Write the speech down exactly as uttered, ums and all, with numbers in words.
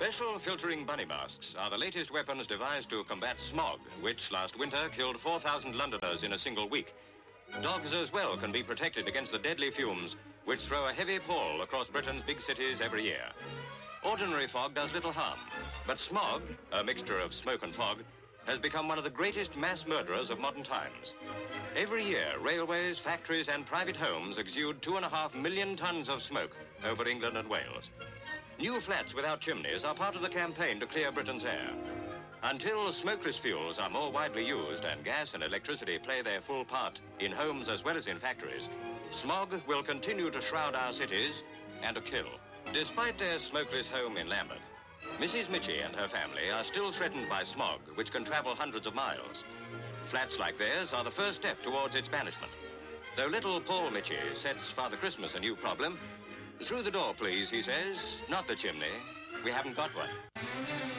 Special filtering bunny masks are the latest weapons devised to combat smog, which last winter killed four thousand Londoners in a single week. Dogs as well can be protected against the deadly fumes which throw a heavy pall across Britain's big cities every year. Ordinary fog does little harm, but smog, a mixture of smoke and fog, has become one of the greatest mass murderers of modern times. Every year, railways, factories and private homes exude two and a half million tons of smoke over England and Wales. New flats without chimneys are part of the campaign to clear Britain's air. Until smokeless fuels are more widely used and gas and electricity play their full part in homes as well as in factories, smog will continue to shroud our cities and to kill. Despite their smokeless home in Lambeth, Missus Mitchie and her family are still threatened by smog, which can travel hundreds of miles. Flats like theirs are the first step towards its banishment. Though little Paul Mitchie sets Father Christmas a new problem, "Through the door, please," he says, "not the chimney. We haven't got one."